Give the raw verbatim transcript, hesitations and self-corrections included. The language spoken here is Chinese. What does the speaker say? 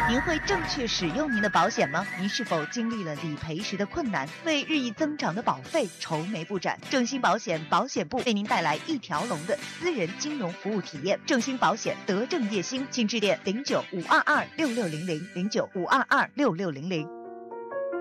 您会正确使用您的保险吗？您是否经历了理赔时的困难，为日益增长的保费愁眉不展？正兴保险保险部为您带来一条龙的私人金融服务体验。正兴保险德正叶兴，请致电零九五二二六六零零零九五二二六六零零。